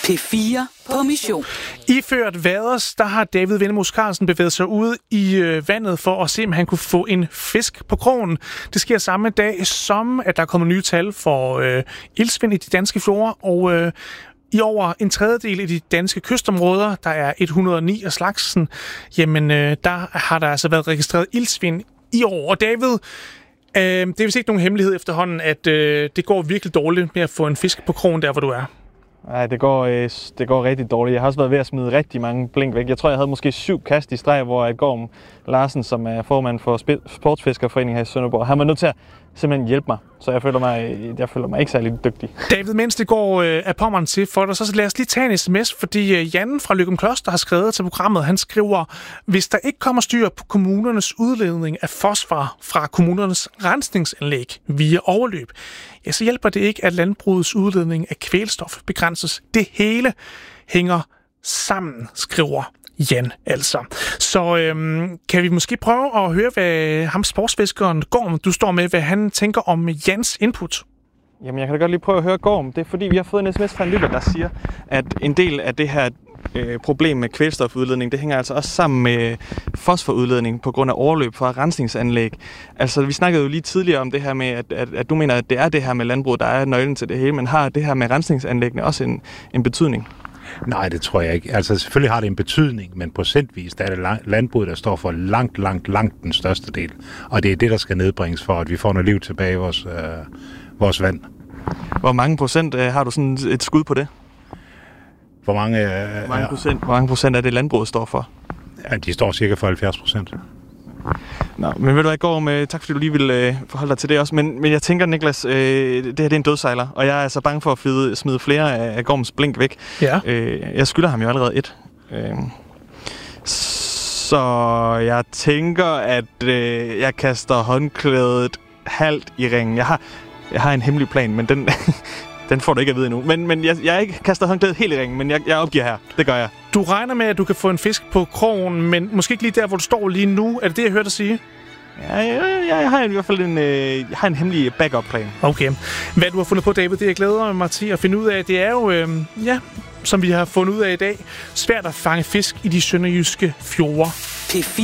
P4 på mission. Iført vaders, der har David Vennemus Carlsen bevæget sig ud i vandet for at se, om han kunne få en fisk på krogen. Det sker samme dag, som at der kommer nye tal for iltsvind i de danske fjorde, og i over en tredjedel af de danske kystområder, der er 109 af slagsen, jamen der har der altså været registreret iltsvind i år. Og David, det er vist ikke nogen hemmelighed efterhånden, at det går virkelig dårligt med at få en fisk på krogen der, hvor du er. Nej, det går rigtig dårligt. Jeg har også været ved at smide rigtig mange blink væk. Jeg tror, jeg havde måske 7 kast i streg, hvor Gorm Larsen, som er formand for Sportsfiskerforeningen her i Sønderborg, han var nødt til at simpelthen hjælpe mig. Så jeg føler mig ikke særlig dygtig. David, mens det går af Pommern til for dig, så lad os lige tage en sms, fordi Jan fra Løgumkloster har skrevet til programmet. Han skriver, hvis der ikke kommer styr på kommunernes udledning af fosfor fra kommunernes rensningsanlæg via overløb, ja, så hjælper det ikke, at landbrugets udledning af kvælstof begrænses. Det hele hænger sammen, skriver Jan altså. Så kan vi måske prøve at høre, hvad ham sportsfiskeren Gorm, du står med, hvad han tænker om Jans input? Jamen, jeg kan da godt lige prøve at høre Gorm. Det er fordi, vi har fået en sms fra en lytter, der siger, at en del af det her problem med kvælstofudledning, det hænger altså også sammen med fosforudledning på grund af overløb fra rensningsanlæg. Altså, vi snakkede jo lige tidligere om det her med, at du mener, at det er det her med landbrug, der er nøglen til det hele, men har det her med rensningsanlæggene også en betydning? Nej, det tror jeg ikke. Altså selvfølgelig har det en betydning, men procentvis der er det landbruget, der står for langt den største del. Og det er det, der skal nedbringes for, at vi får noget liv tilbage i vores vand. Hvor mange procent har du sådan et skud på det? Hvor mange procent er det, landbruget står for? Ja, de står cirka for 70%. Nå, men ved du hvad, Gorm, tak fordi du lige ville forholde dig til det også. Men jeg tænker, Niklas, det her det er en dødsejler, og jeg er så bange for at smide flere af Gorms blink væk. Ja. Jeg skylder ham jo allerede et. Så jeg tænker, at jeg kaster håndklædet halvt i ringen. Jeg har en hemmelig plan, men den får du ikke at vide endnu. Men jeg ikke kaster håndklædet helt i ringen, men jeg opgiver her. Det gør jeg. Du regner med, at du kan få en fisk på krogen, men måske ikke lige der, hvor du står lige nu. Er det det, jeg hørte dig sige? Ja, jeg har i hvert fald en hemmelig backup-plan. Okay. Hvad du har fundet på, David, det jeg glæder mig til at finde ud af, det er jo, som vi har fundet ud af i dag, svært at fange fisk i de sønderjyske fjorde. P4